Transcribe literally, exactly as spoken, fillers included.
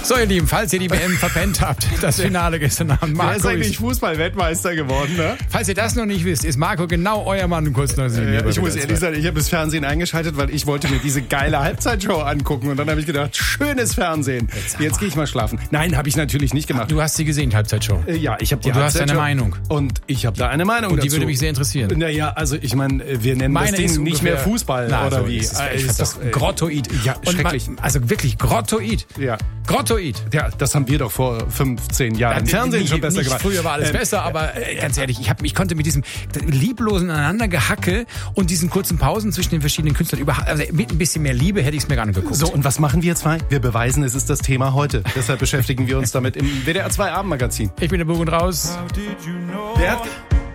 So, ihr Lieben, falls ihr die W M verpennt habt, das Finale gestern Abend. Marco ist eigentlich Fußball-Weltmeister geworden, ne? Falls ihr das noch nicht wisst, ist Marco genau euer Mann. Kurz noch äh, ich muss ehrlich sagen, ich habe das Fernsehen eingeschaltet, weil ich wollte mir diese geile Halbzeitshow angucken. Und dann habe ich gedacht, schönes Fernsehen. Jetzt, Jetzt gehe ich mal schlafen. Nein, habe ich natürlich nicht gemacht. Du hast sie gesehen, die Halbzeitshow? Äh, ja, ich habe die Und du hast eine Meinung. Und ich habe da eine Meinung Und die dazu. würde mich sehr interessieren. Naja, also ich meine, wir nennen Meine das Ding nicht mehr Fußball, na, oder so, wie? Ist, ist, äh, ist das grottoid. Ja, schrecklich. Man, also wirklich grottoid. Ja. Grottoid. Ja, das haben wir doch vor fünfzehn Jahren ja, im Fernsehen nicht, schon besser nicht gemacht. Früher war alles ähm, besser, aber äh, ganz ehrlich, ich, hab, ich konnte mit diesem lieblosen Aneinandergehacke und diesen kurzen Pausen zwischen den verschiedenen Künstlern überhaupt, also mit ein bisschen mehr Liebe hätte ich es mir gar nicht geguckt. So, und was machen wir zwei? Wir beweisen, es ist das Thema heute. Deshalb beschäftigen wir uns damit im W D R zwei Abendmagazin. Ich bin der Burg und raus. Wer hat